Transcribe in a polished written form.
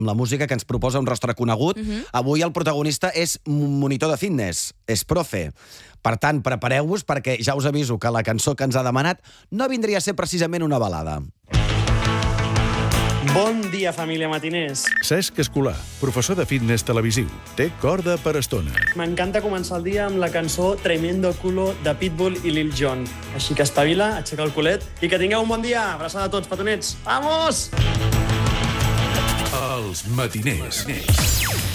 la música que ens proposa un rostre conegut. Avui el protagonista és un monitor de fitness, és profe. Per tant, prepareu-vos perquè ja us aviso que la cançó que ens ha demanat no vindria a ser precisament una balada. Bon dia, família matiners. Cesc Escolà, professor de fitness televisiu. Té corda per estona. M'encanta començar el dia amb la cançó Tremendo Culo de Pitbull i Lil Jon. Així que espavila, aixeca el culet i que tingueu un bon dia. Abraçada a tots, petonets. Vamos! Els matiners.